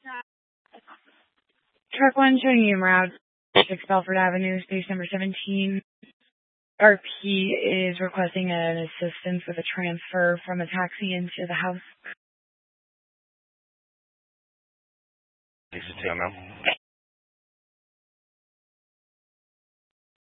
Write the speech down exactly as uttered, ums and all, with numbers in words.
Truck one showing you route six Belford Avenue, space number seventeen. R P is requesting an assistance with a transfer from a taxi into the house. Thanks for taking them.